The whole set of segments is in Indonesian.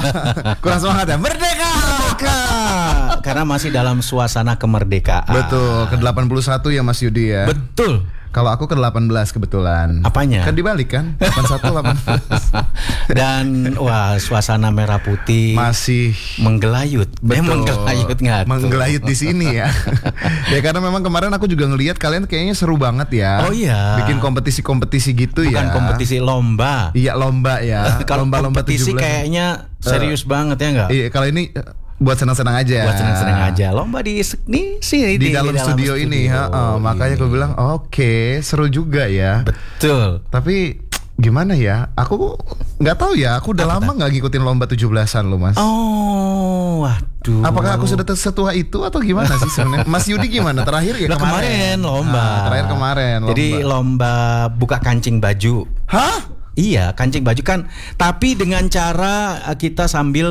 Kurang semangat ya. Merdeka. Karena masih dalam suasana kemerdekaan. Betul, ke-81 ya Mas Yudi ya. Betul. Kalau aku ke-18 kebetulan. Apanya? Kan dibalik kan? 81 18. Dan wah, suasana merah putih masih menggelayut. Menggelayut nggak? Menggelayut di sini ya. Ya karena memang kemarin aku juga ngelihat kalian kayaknya seru banget ya. Oh iya. Bikin kompetisi-kompetisi gitu. Bukan ya. kompetisi lomba. Iya, lomba ya. Kalau lomba-lomba kompetisi 17. kayaknya serius banget ya nggak? Iya, kalau ini buat senang-senang aja. Buat senang-senang aja. Lomba di sini di dalam studio ini. Makanya aku bilang oke, seru juga ya. Betul. Tapi gimana ya? Aku nggak tahu ya. Aku udah lama nggak ngikutin lomba 17-an loh, Mas. Oh, waduh. Apakah aku sudah setua itu atau gimana sih sebenarnya? Mas Yudi gimana? Terakhir ya kemarin lomba. Terakhir kemarin lomba. Jadi lomba buka kancing baju. Hah? Iya, kancing baju kan, tapi dengan cara kita sambil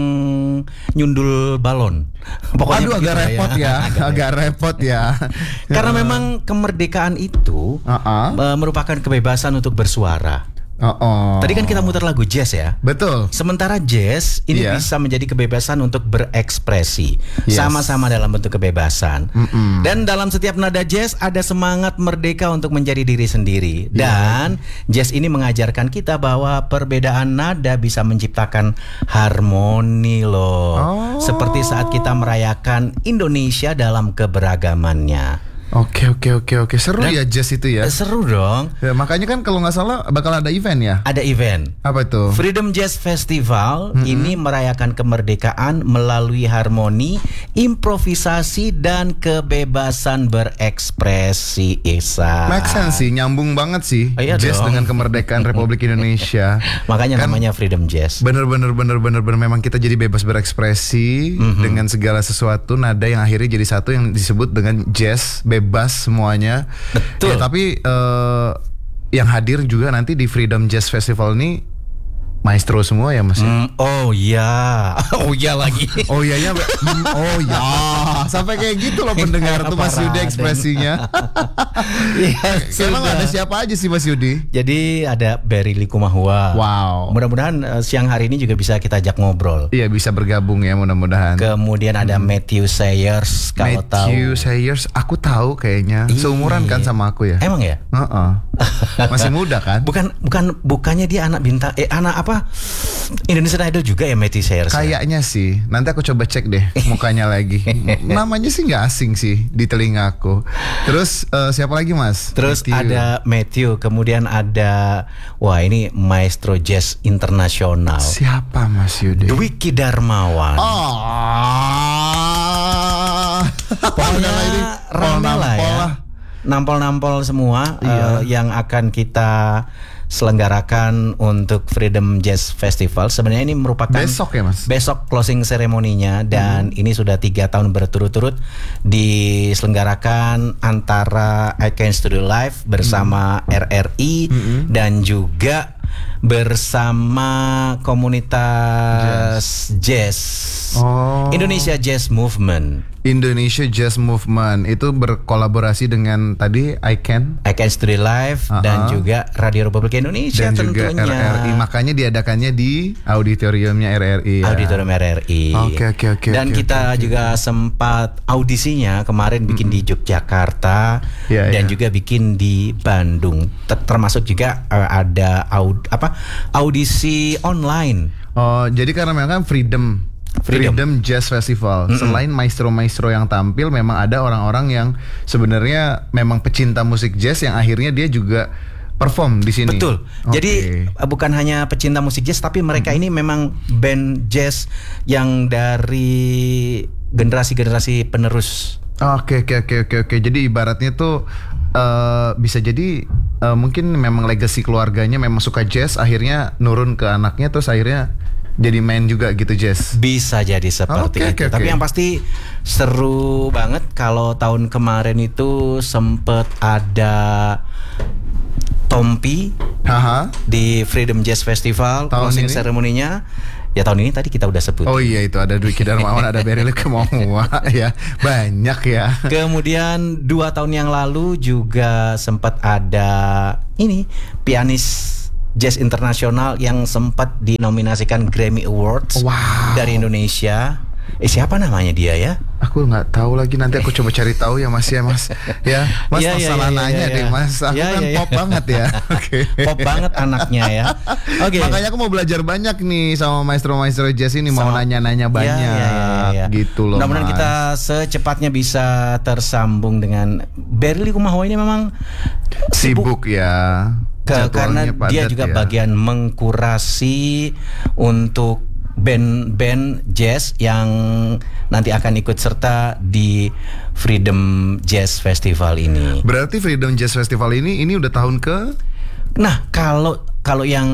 menyundul balon. Pokoknya agak repot ya. Agak repot ya. Karena memang kemerdekaan itu merupakan kebebasan untuk bersuara. Tadi kan kita muter lagu jazz ya. Betul. Sementara jazz ini bisa menjadi kebebasan untuk berekspresi. Sama-sama dalam bentuk kebebasan. Dan dalam setiap nada jazz ada semangat merdeka untuk menjadi diri sendiri. Dan jazz ini mengajarkan kita bahwa perbedaan nada bisa menciptakan harmoni loh. Seperti saat kita merayakan Indonesia dalam keberagamannya. Oke. Seru ya jazz itu ya. Seru dong. Ya, makanya kan kalau nggak salah bakal ada event ya. Ada event. Apa itu? Freedom Jazz Festival ini merayakan kemerdekaan melalui harmoni, improvisasi dan kebebasan berekspresi. Make sense sih, nyambung banget sih. Jazz dong. Dengan kemerdekaan Republik Indonesia. Makanya kan, namanya Freedom Jazz. Bener memang kita jadi bebas berekspresi dengan segala sesuatu, nada yang akhirnya jadi satu yang disebut dengan jazz. Bebas semuanya. Betul. Ya, tapi yang hadir juga nanti di Freedom Jazz Festival ini maestro semua ya Mas. Oh iya. Oh iya lagi. Oh iya ya. Oh ya. Sampai kayak gitu loh pendengar tuh Mas Yudi ekspresinya. Emang ada siapa aja sih Mas Yudi? Jadi ada Berry Likumahua. Wow. Mudah-mudahan siang hari ini juga bisa kita ajak ngobrol. Iya, bisa bergabung ya mudah-mudahan. Kemudian ada Matthew Sayers. Kalau Matthew Sayers, aku tahu kayaknya. Seumuran kan sama aku ya. Emang ya? Masih muda kan? Bukannya dia anak bintang anak apa? Indonesian Idol juga ya Matthew Sayers. Kayaknya sih. Nanti aku coba cek deh mukanya lagi. Namanya sih nggak asing sih di telinga aku. Terus siapa lagi Mas? Terus ada Matthew. Kemudian ada ini maestro jazz internasional. Siapa Mas Yudi? Dwiki Darmawan. Pokoknya rame lah ya. Nampol-nampol semua yang akan kita selenggarakan untuk Freedom Jazz Festival. Sebenarnya ini merupakan besok ya Mas? Besok closing seremoninya. Dan ini sudah 3 tahun berturut-turut diselenggarakan antara Icon Studio Live bersama RRI dan juga bersama komunitas jazz. Indonesia Jazz Movement. Indonesia Jazz Movement itu berkolaborasi dengan tadi Icon Studio Live dan juga Radio Republik Indonesia dan tentunya. Juga RRI. Makanya diadakannya di auditoriumnya RRI. Auditorium RRI. Oke. Dan kita juga sempat audisinya kemarin bikin di Yogyakarta dan juga bikin di Bandung. Termasuk juga ada audisi online. Jadi karena memang Freedom Jazz Festival. Selain maestro-maestro yang tampil, memang ada orang-orang yang sebenarnya memang pecinta musik jazz yang akhirnya dia juga perform di sini. Betul. Jadi bukan hanya pecinta musik jazz, tapi mereka ini memang band jazz yang dari generasi-generasi penerus. Oke. Jadi ibaratnya tuh bisa jadi mungkin memang legacy keluarganya memang suka jazz, akhirnya nurun ke anaknya, terus akhirnya jadi main juga gitu jazz. Bisa jadi seperti itu. Tapi yang pasti seru banget. Kalau tahun kemarin itu sempet ada Tompi di Freedom Jazz Festival. Closing ceremony-nya ya tahun ini tadi kita udah sebut. Oh iya, itu ada Dwiki Darmawan, ada Berry Likumahua ya. Banyak ya. Kemudian 2 tahun yang lalu juga sempat ada pianis jazz internasional yang sempat dinominasikan Grammy Awards dari Indonesia. Siapa namanya dia ya? Aku nggak tahu lagi, nanti aku coba cari tahu ya Mas ya Mas. Ya Mas salah nanya deh Mas. Aku kan pop banget ya. Pop banget anaknya ya. Makanya aku mau belajar banyak nih sama maestro-maestro jazz ini, mau nanya-nanya banyak. Gitu loh. Mudah-mudahan kita secepatnya bisa tersambung dengan Berli Kumahawa. Ini memang sibuk ya. Karena dia juga bagian mengkurasi untuk band-band jazz yang nanti akan ikut serta di Freedom Jazz Festival ini. Berarti Freedom Jazz Festival ini udah tahun ke? Nah, kalau yang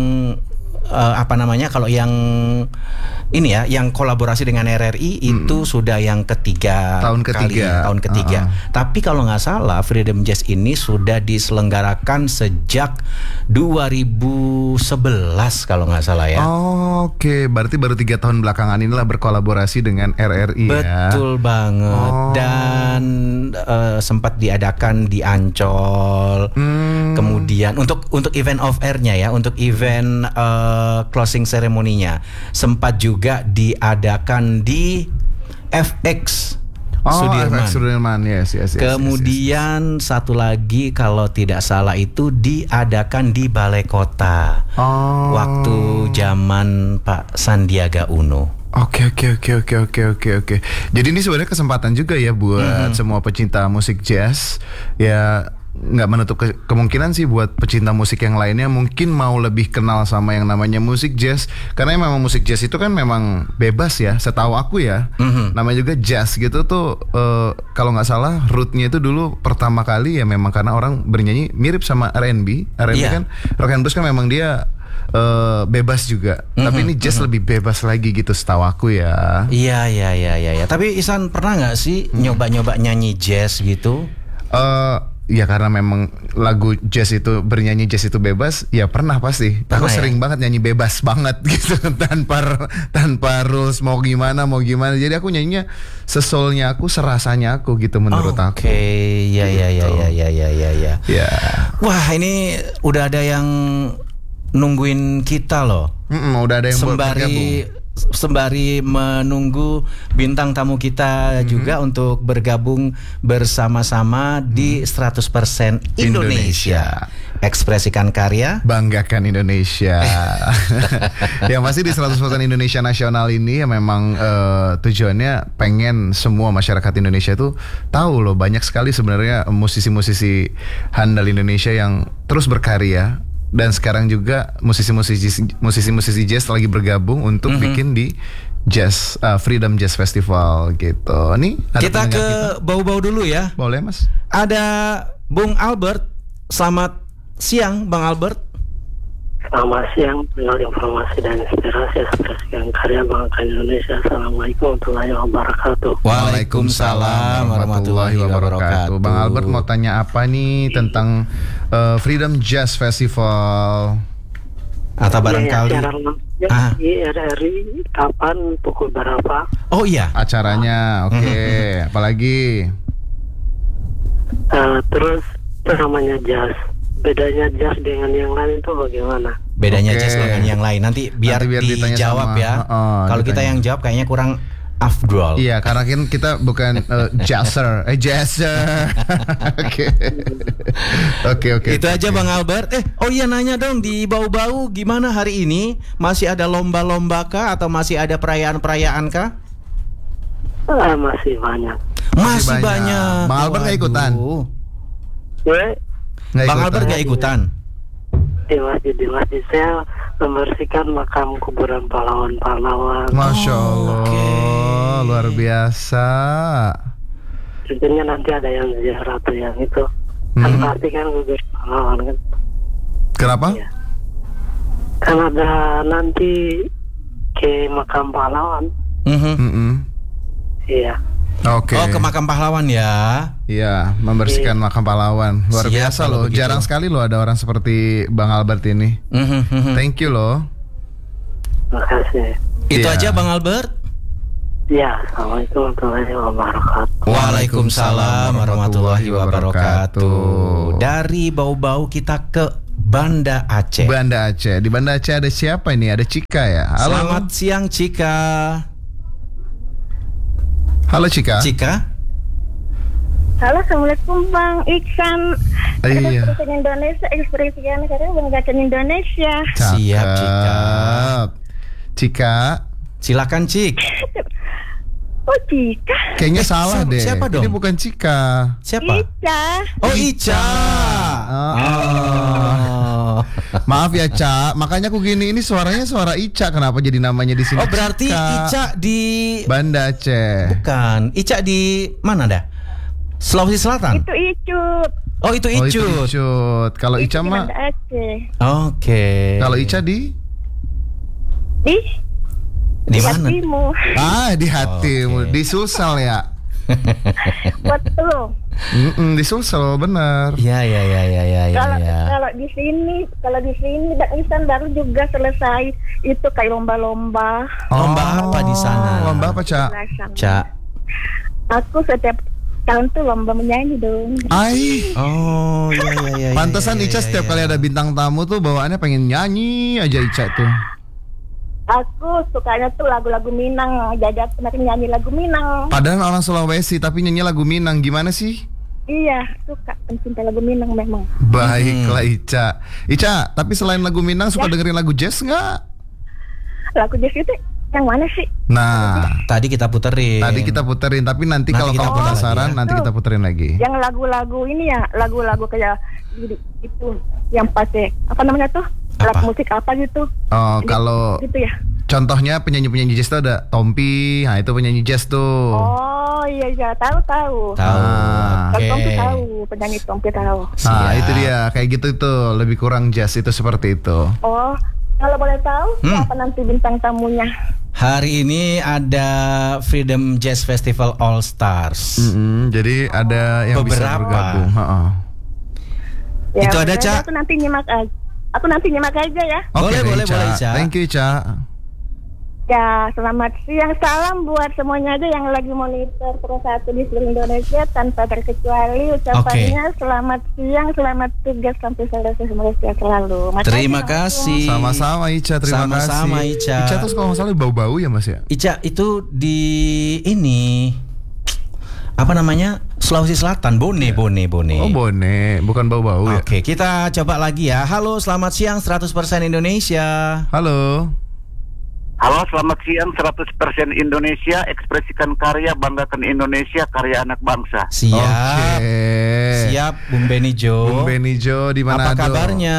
kalau yang ini ya, yang kolaborasi dengan RRI itu sudah yang ketiga. Tahun ketiga. Tapi kalau nggak salah Freedom Jazz ini sudah diselenggarakan sejak 2011 kalau nggak salah ya. Oke, berarti baru 3 tahun belakangan inilah berkolaborasi dengan RRI ya. Betul banget. Dan sempat diadakan di Ancol. Kemudian untuk event off air-nya ya, untuk event closing ceremony-nya sempat juga diadakan di FX Sudirman. Yes. Kemudian satu lagi kalau tidak salah itu diadakan di Balai Kota. Waktu zaman Pak Sandiaga Uno. Oke. Jadi ini sebenarnya kesempatan juga ya buat semua pecinta musik jazz ya. Nggak menutup kemungkinan sih buat pecinta musik yang lainnya mungkin mau lebih kenal sama yang namanya musik jazz, karena memang musik jazz itu kan memang bebas ya, setahu aku ya. Namanya juga jazz gitu tuh, kalau nggak salah rootnya itu dulu pertama kali ya memang karena orang bernyanyi mirip sama R&B kan, rock and blues kan memang dia bebas juga. Tapi ini jazz lebih bebas lagi gitu setahu aku ya. Iya. Tapi Ihsan pernah nggak sih nyoba nyanyi jazz gitu? Ya karena memang lagu jazz itu, bernyanyi jazz itu bebas, ya pernah pasti. Aku sering banget nyanyi bebas banget gitu tanpa rules mau gimana. Jadi aku nyanyinya sesoulnya aku, serasanya aku gitu menurut aku. Oke, ya. Wah, ini udah ada yang nungguin kita loh. Udah ada yang bergabung. Sembari menunggu bintang tamu kita juga untuk bergabung bersama-sama di 100% Indonesia. Ekspresikan karya, banggakan Indonesia. Yang pasti di 100% Indonesia Nasional ini ya memang tujuannya pengen semua masyarakat Indonesia itu tahu loh, banyak sekali sebenarnya musisi-musisi handal Indonesia yang terus berkarya. Dan sekarang juga musisi-musisi jazz lagi bergabung untuk bikin di jazz Freedom Jazz Festival gitu. Nih kita ke bau-bau dulu ya. Boleh Mas. Ada Bung Albert. Selamat siang Bang Albert. Selamat siang, dengan informasi dan inspirasi ekspresikan karya bangsa Indonesia. Assalamualaikum warahmatullahi wabarakatuh. Waalaikumsalam warahmatullahi wabarakatuh. Bang Albert mau tanya apa nih tentang Freedom Jazz Festival? Atau barangkali di RRI kapan, pukul berapa? Oh iya, acaranya. Oke. Apalagi? Terus namanya jazz. Bedanya jazz dengan yang lain itu bagaimana? Bedanya jazz dengan yang lain nanti biar dijawab ya. Kalau kita yang jawab kayaknya kurang afdol. Iya, karena kan kita bukan jazzer. Oke. Itu aja Bang Albert. Oh iya, nanya dong di bau-bau gimana hari ini? Masih ada lomba-lomba kah atau masih ada perayaan-perayaan kah? Masih banyak. Masih banyak. Bang Albert nggak ikutan? Bang Albert nggak ikutan? Di masjid saya membersihkan makam kuburan pahlawan-pahlawan. Masya Allah, luar biasa. Tentunya nanti ada yang ziarah tuh yang itu. Kan pasti kan kuburan pahlawan kan. Kenapa? Ya. Kan ada nanti ke makam pahlawan. Iya. Oke. Oh, ke makam pahlawan ya? Iya, membersihkan makam pahlawan. Luar biasa loh. Begitu. Jarang sekali loh ada orang seperti Bang Albert ini. Thank you loh. Makasih. Itu aja Bang Albert? Ya, assalamualaikum warahmatullahi wabarakatuh. Waalaikumsalam warahmatullahi wabarakatuh. Dari bau-bau kita ke Banda Aceh. Banda Aceh. Di Banda Aceh ada siapa ini? Ada Cika ya. Halo. Selamat siang Cika. Halo Cika. Cika. Halo, assalamualaikum Bang Iksan. Iya. Ekspresi Indonesia, ekspresi negara banggakan Indonesia. Siap Cika. Cika. Silakan Cik. Oh Cika. Kayaknya salah deh. Siapa dong? Ini bukan Cika. Siapa? Ica. Oh Ica. Oh. Maaf ya Ca, makanya aku gini, ini suaranya suara Ica. Kenapa jadi namanya di sini? Oh berarti Ica di Banda Aceh. Bukan. Ica di mana dah? Sulawesi Selatan. Itu Icut. Oh itu Oh, itu Icut. Icut. Kalau Itu Ica di mah. Banda Aceh. Oke. Kalau Ica di Di mana? hatimu. di hatimu, Oke. di Sulsel ya. Betul. Di Sulsel benar. Ya. Kalau di sini Bang Iksan baru juga selesai itu kayak lomba-lomba. Lomba apa di sana? Lomba apa Ca? Belasan. Ca. Aku setiap tahun tuh lomba menyanyi dong. Ai. Oh iya. Pantesan Ica setiap kali ada bintang tamu tuh bawaannya pengen nyanyi aja Ica tuh. Aku sukanya tuh lagu-lagu Minang. Jadi aku nanti nyanyi lagu Minang. Padahal orang Sulawesi tapi nyanyi lagu Minang, gimana sih? Iya, suka pencinta lagu Minang memang. Baiklah Ica. Ica, tapi selain lagu Minang suka dengerin lagu jazz nggak? Lagu jazz itu yang mana sih? Nah, Tadi kita puterin. tapi nanti kalau Nanti kita kamu putar penasaran lagi ya. nanti kita puterin lagi. Yang lagu-lagu ini ya, lagu-lagu kayak itu yang pakai apa namanya tuh? Apa? Alat musik apa gitu? Oh, kalau Gitu ya. contohnya penyanyi-penyanyi jazz tuh ada Tompi, nah itu penyanyi jazz tuh. Oh iya tahu. Tahu. Ah. Kalau Oke. Tompi tahu, penyanyi Tompi tahu. Nah, Siap. itu dia, kayak gitu tuh, lebih kurang jazz itu seperti itu. Oh, kalau boleh tahu siapa nanti bintang tamunya? Hari ini ada Freedom Jazz Festival All Stars. Jadi ada yang bisa Beberapa. bergabung. Heeh. Ya, Itu ada, boleh, Ca? Aku nanti nyimak aja ya. Boleh, deh, boleh, Ica. Thank you, Ica. Ya, selamat siang. Salam buat semuanya aja yang lagi monitor Pro 1 di seluruh Indonesia tanpa terkecuali. Ucapannya selamat siang, selamat tugas sampai selesai, semoga sehat selalu. Makasih, Terima Mas. kasih. Sama-sama Ica, terima Sama-sama, kasih. Ica. Ica tuh kalau nggak salah bau-bau ya Mas ya? Ica itu di ini apa namanya? Sulawesi Selatan, Bone. Oh Bone, bukan bau-bau ya? Oke, kita coba lagi ya. Halo, selamat siang 100% Indonesia. Halo. Halo, selamat siang 100% Indonesia, ekspresikan karya, banggakan Indonesia, karya anak bangsa. Siap. Oke. Siap, Bung Benijo. Bung Benijo di Apa Manado. kabarnya?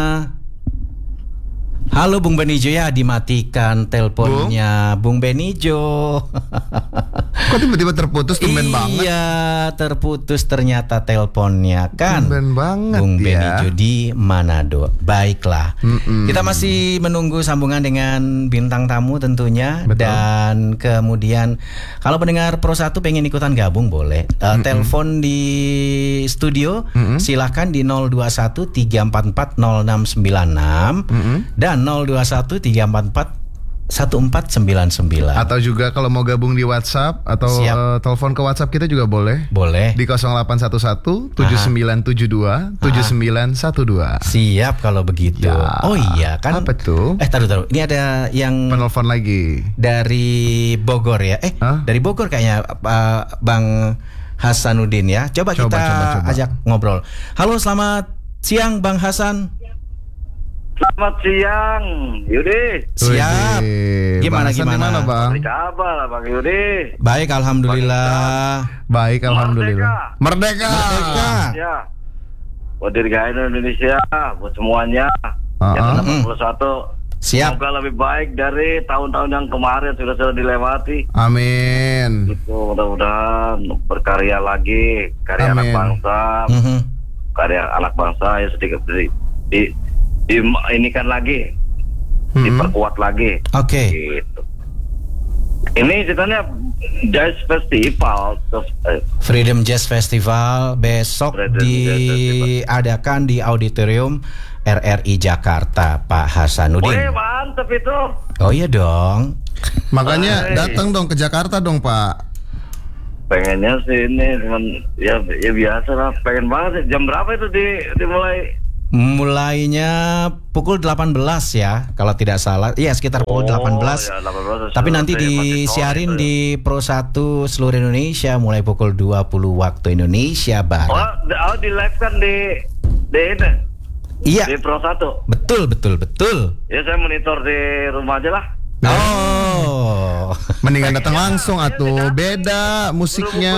Halo Bung Benijo, ya dimatikan teleponnya Bung Benijo. Kok tiba-tiba terputus, tumben banget. Iya, terputus ternyata teleponnya kan. Tumben banget Bung ya. Benijo di Manado. Baiklah. Kita masih menunggu sambungan dengan bintang tamu tentunya. Betul. Dan kemudian kalau pendengar Pro 1 pengen ikutan gabung boleh. Telepon di studio silahkan di 021 344 0696 dan 021 344 1499. Atau juga kalau mau gabung di WhatsApp atau Siap. telepon ke WhatsApp kita juga boleh. Boleh. Di 0811 7972 7912. Siap kalau begitu. Ya. Oh iya kan. Apa tuh? Taruh. Ini ada yang Penelpon lagi. dari Bogor ya. Hah? Dari Bogor kayaknya Bang Hasanuddin ya. Coba kita coba. ajak ngobrol. Halo, selamat siang Bang Hasan. Selamat siang, Yudi. Siap. Wih, Gimana, Bang Hasan gimana? Gimana Bang? Apa kabar, Bang Yudi? Baik, alhamdulillah. Baik, alhamdulillah. Merdeka. Ya, buat dirgahayu Indonesia, buat semuanya. Yang 61. Siap. Semoga lebih baik dari tahun-tahun yang kemarin sudah dilewati. Amin. Itu mudah-mudahan berkarya lagi, karya anak Amin. bangsa, karya anak bangsa ya sedikit ini kan lagi, diperkuat lagi. Oke. Gitu. Ini ceritanya Jazz Festival. Freedom Jazz Festival besok Freedom Jazz diadakan di auditorium RRI Jakarta, Pak Hasanuddin. Wih, mantep itu. Oh iya dong. Makanya datang dong ke Jakarta dong Pak. Pengennya sih ini cuman ya biasa lah. Pengen banget. Jam berapa itu dimulai? Mulainya pukul 18 ya, kalau tidak salah. Iya, sekitar pukul 18. Ya, 18. Tapi nanti disiarin di Pro 1 seluruh Indonesia mulai pukul 20 waktu Indonesia Barat. Di live kan di ini. Iya. Di Pro 1. Betul. Ya saya monitor di rumah aja lah. Oh. Mendingan datang langsung atuh, beda musiknya.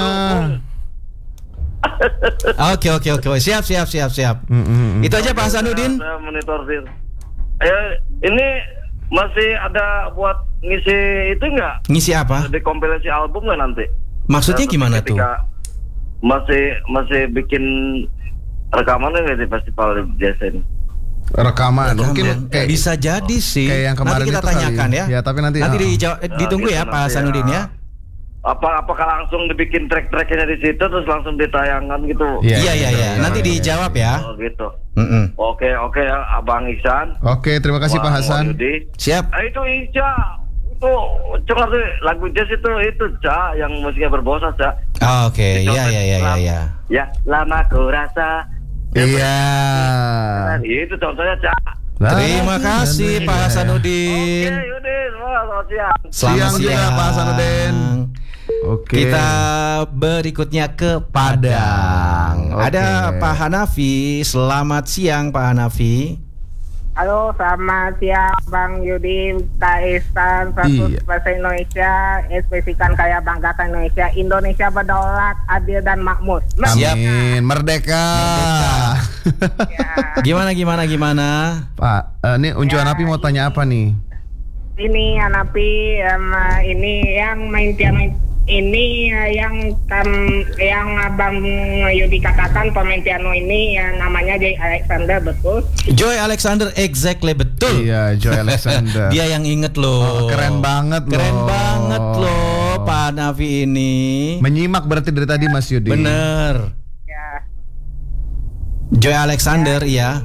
Oke. Siap. Itu aja Pak Hasanuddin. Saya monitor di. Ini masih ada buat ngisi itu enggak? Ngisi apa? Di kompilasi album nggak nanti? Maksudnya gimana tuh? Masih bikin rekaman nggak di festival jazz ini? Rekaman mungkin kayak bisa jadi sih. Kayak yang kemarin nanti kita itu tanyakan kali. ya. Tapi nanti ditunggu gitu ya Pak Hasanuddin ya. Apakah langsung dibikin track-tracknya di situ terus langsung ditayangkan gitu? Iya. Nanti dijawab ya. Oh gitu. Mm-mm. Oke ya Abang Ihsan. Oke, terima kasih Pak Hasan. Siap. Itu Ica. Itu coba lagu jazz itu Ca yang musiknya berbosa Ca. Oke, iya. Ya, lama ku rasa. Iya. Itu contohnya Ca. Terima kasih Pak Hasanuddin. Oke, Yudin. Selamat siang. Selamat Siang juga, Pak Hasanuddin. Oke. Kita berikutnya ke Padang. Oke. Ada Pak Hanafi. Selamat siang Pak Hanafi. Halo, selamat siang Bang Yudi, Kak Ihsan, 100% Indonesia, ekspresikan karya banggakan Indonesia. Indonesia berdaulat, adil dan makmur. Amin. Merdeka. Ya. Gimana? Pak, ini Unjuk Hanafi mau tanya apa nih? Ini Hanafi, ini yang main piano ini yang Abang Yudi katakan pemain piano ini yang namanya Joy Alexander, betul? Joy Alexander, exactly, betul. Iya, Joy Alexander. Dia yang inget loh. Keren banget loh. Pak Hanafi ini. Menyimak berarti dari tadi Mas Yudi. Bener. Ya. Joy Alexander ya.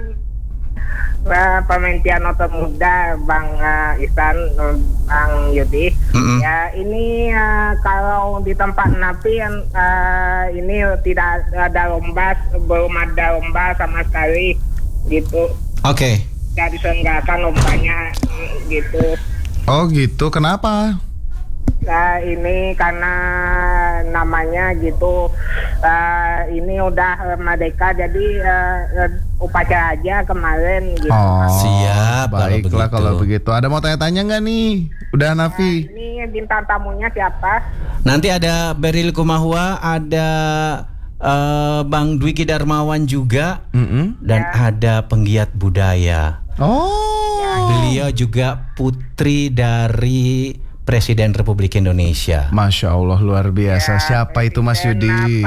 Pemain piano termuda Bang Ihsan, Bang Yudi. Ya ini kalau di tempat Napi ini tidak ada lomba, belum ada lomba sama sekali gitu. Oke. Tidak diselenggarakan lombanya gitu. Oh gitu, kenapa? Ini karena namanya gitu, ini udah merdeka jadi upacara aja kemarin gitu. Oh, siap. Baiklah kalau begitu. Ada mau tanya-tanya nggak nih? Udah Hanafi. Ini bintang tamunya siapa? Nanti ada Beril Kumahua, ada Bang Dwiki Darmawan juga, dan ada penggiat budaya. Oh. Beliau juga putri dari Presiden Republik Indonesia. Masya Allah, luar biasa. Siapa itu Mas Yudi?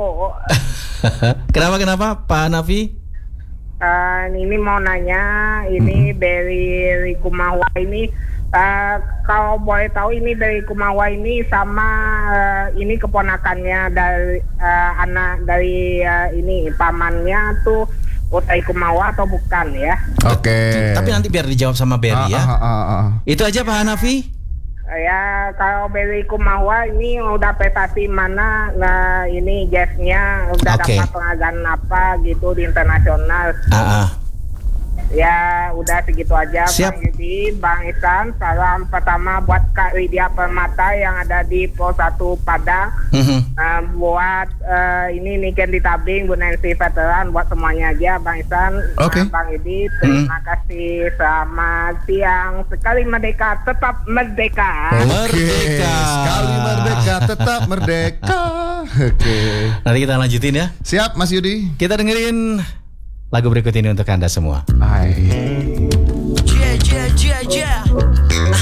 Kenapa Pak Hanafi? Ini mau nanya, ini dari Kumahua ini, kalau boleh tahu ini dari Kumahua ini sama ini keponakannya dari anak dari ini pamannya tuh Utai Kumahua atau bukan ya? Oke. Tapi nanti biar dijawab sama Berry ya. Itu aja Pak Hanafi. Ya kalau Berry Kumahua ini udah prestasi mana, ini jazznya udah dapat penghargaan apa gitu di internasional. Ya udah segitu aja. Siap. Bang Yudi, Bang Ihsan, salam pertama buat Kak Widya Permata yang ada di Pro 1 Padang. Buat ini Niken di Tabing, Bu Nancy Veteran, buat semuanya aja Bang Ihsan. Bang Yudi, terima kasih. Selamat siang. Sekali merdeka, tetap merdeka. Merdeka. Sekali merdeka, tetap merdeka. Oke. Nanti kita lanjutin ya. Siap Mas Yudi. Kita dengerin lagu berikut ini untuk Anda semua. Hai. Yeah.